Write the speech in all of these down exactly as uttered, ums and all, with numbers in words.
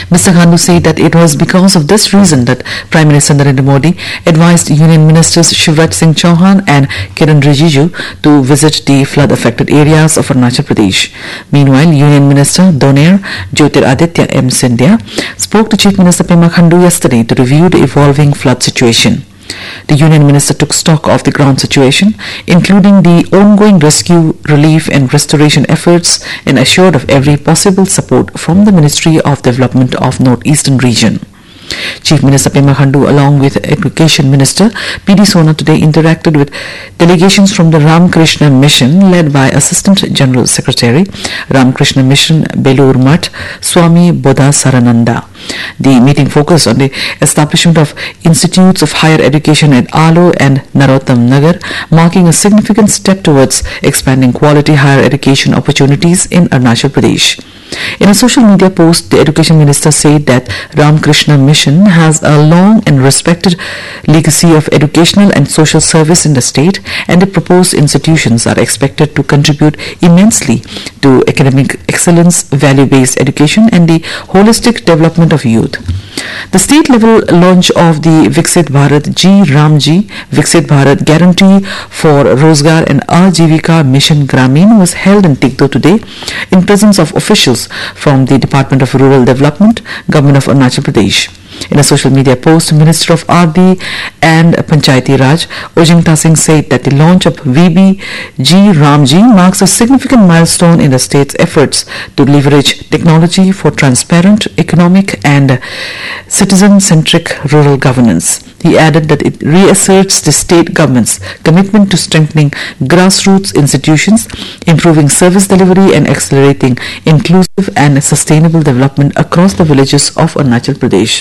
Mister Khandu said that it was because of this reason that Prime Minister Narendra Modi advised Union Ministers Shivraj Singh Chauhan and Kiran Rijiju to visit the flood-affected areas of Arunachal Pradesh. Meanwhile, Union Minister Donair Jyotiraditya M. Scindia spoke to Chief Minister Pema Khandu yesterday to review the evolving flood situation. The Union Minister took stock of the ground situation, including the ongoing rescue, relief and restoration efforts, and assured of every possible support from the Ministry of Development of North-Eastern Region. Chief Minister Pema Khandu, along with Education Minister P D Sona, today interacted with delegations from the Ramakrishna Mission led by Assistant General Secretary, Ramakrishna Mission Belur Math, Swami Bodha Sarananda. The meeting focused on the establishment of institutes of higher education at Alo and Narottam Nagar, marking a significant step towards expanding quality higher education opportunities in Arunachal Pradesh. In a social media post, the Education Minister said that Ramakrishna Mission has a long and respected legacy of educational and social service in the state, and the proposed institutions are expected to contribute immensely to academic excellence, value-based education and the holistic development of youth. The state-level launch of the Viksit Bharat G Ramji Viksit Bharat Guarantee for Rozgar and Ajivika Mission Gramin was held in Tikdo today in presence of officials from the Department of Rural Development, Government of Arunachal Pradesh. In a social media post, Minister of R D and Panchayati Raj, Ojingta Singh, said that the launch of V B G Ramji marks a significant milestone in the state's efforts to leverage technology for transparent, economic and citizen-centric rural governance. He added that it reasserts the state government's commitment to strengthening grassroots institutions, improving service delivery and accelerating inclusive and sustainable development across the villages of Arunachal Pradesh.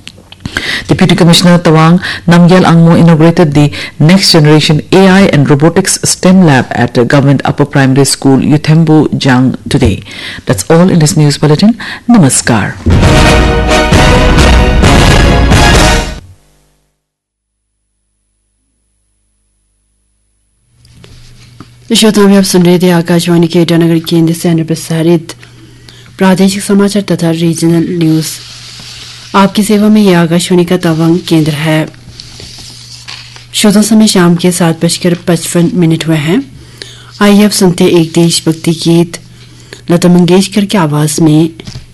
Deputy Commissioner Tawang Namgyal Angmo inaugurated the Next Generation A I and Robotics STEM Lab at the Government Upper Primary School Yuthembu Jang today. That's all in this news bulletin. Namaskar. श्रोताओं में आप सुन रहे थे आकाशवाणी के ईटानगर केंद्र से प्रसारित प्रादेशिक समाचार तथा रीजनल न्यूज। आपकी सेवा में यह आकाशवाणी का तवांग केंद्र है। श्रोता समय शाम के सात बजकर पचपन मिनट हुए हैं। आइए अब सुनते एक देशभक्ति गीत लता मंगेशकर की आवाज में।